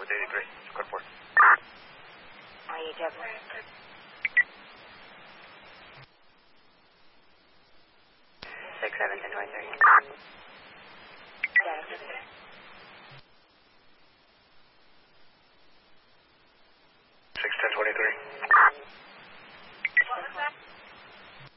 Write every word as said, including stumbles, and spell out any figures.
eighty-three. Code four. I E W. Six seven ten twenty three. Yeah. Six ten twenty three.